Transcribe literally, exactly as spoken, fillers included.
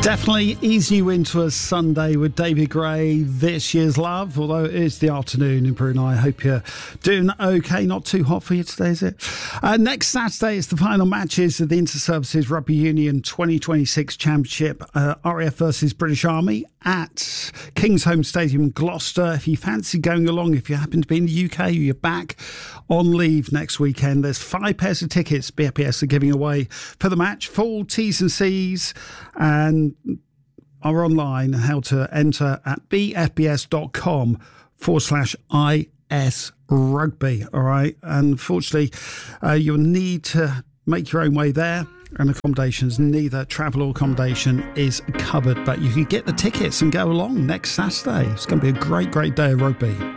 Definitely easing you into a Sunday with David Gray, This Year's Love, although it is the afternoon in Brunei. I hope you're doing okay. Not too hot for you today, is it? Uh, next Saturday is the final matches of the Inter-Services Rugby Union twenty twenty-six Championship. Uh, R A F versus British Army at Kingsholm Stadium, Gloucester. If you fancy going along, if you happen to be in the U K, you're back on leave next weekend. There's five pairs of tickets B F B S are giving away for the match. Full T's and C's and are online, how to enter at bfbs.com forward slash is rugby. All right. Unfortunately, uh, you'll need to make your own way there, and accommodations, neither travel or accommodation is covered, but you can get the tickets and go along next Saturday. It's going to be a great, great day of rugby.